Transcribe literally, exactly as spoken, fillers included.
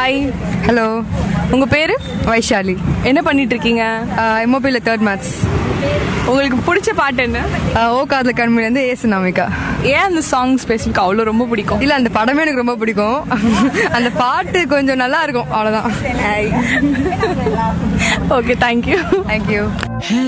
Hi. Hello. உங்கள் பேர்? வைஷாலி. என்ன பண்ணிட்டு இருக்கீங்க? எம்ஓபியில் தேர்ட் மேத்ஸ். உங்களுக்கு பிடிச்ச பாட்டு என்ன? ஓ காதல கண்மணிலேருந்து ஏசு நாமிகா. ஏன் அந்த சாங் ஸ்பெசிஃபிக் அவ்வளோ ரொம்ப பிடிக்கும்? இல்லை, அந்த படமே எனக்கு ரொம்ப பிடிக்கும். அந்த பாட்டு கொஞ்சம் நல்லா இருக்கும், அவ்வளோதான். Okay, thank you. தேங்க்யூ.